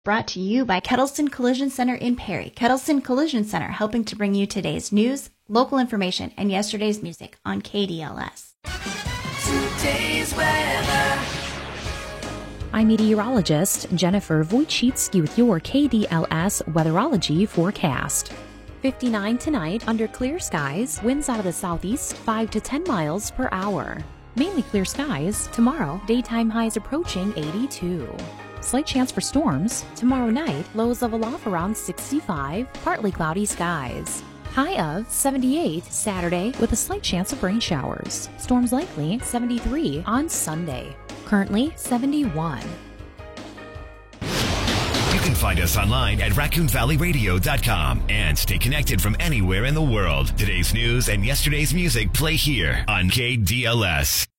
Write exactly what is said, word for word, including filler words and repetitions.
Brought to you by Kettleston Collision Center in Perry. Kettleston Collision Center, helping to bring you today's news, local information, and yesterday's music on K D L S. Today's weather. I'm meteorologist Jennifer Wojcicki with your K D L S weatherology forecast. fifty-nine tonight, under clear skies, winds out of the southeast five to ten miles per hour. Mainly clear skies. Tomorrow, daytime highs approaching eighty-two. Slight chance for storms. Tomorrow night, lows level off around sixty-five, partly cloudy skies. High of seventy-eight Saturday with a slight chance of rain showers. Storms likely seventy-three on Sunday. Currently seventy-one. You can find us online at raccoon valley radio dot com and stay connected from anywhere in the world. Today's news and yesterday's music play here on K D L S.